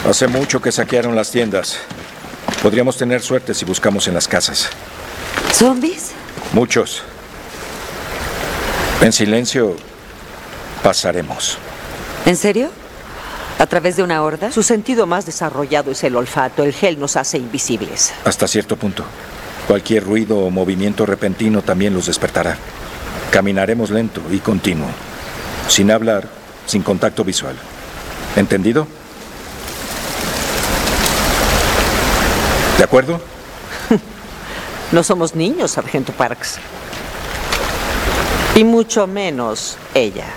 Hace mucho que saquearon las tiendas. Podríamos tener suerte si buscamos en las casas. ¿Zombies? Muchos. En silencio, pasaremos. ¿En serio? ¿A través de una horda? Su sentido más desarrollado es el olfato. El gel nos hace invisibles. Hasta cierto punto. Cualquier ruido o movimiento repentino también los despertará. Caminaremos lento y continuo. Sin hablar, sin contacto visual. ¿Entendido? ¿De acuerdo? No somos niños, Sargento Parks. Y mucho menos ella.